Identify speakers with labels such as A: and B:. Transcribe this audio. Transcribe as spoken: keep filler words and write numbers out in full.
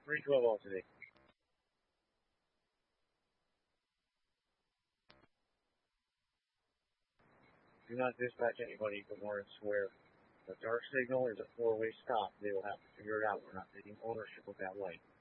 A: three twelve all today. Do not dispatch anybody from Lawrence Square. The dark signal is a four-way stop. They will have to figure it out. We're not taking ownership of that light.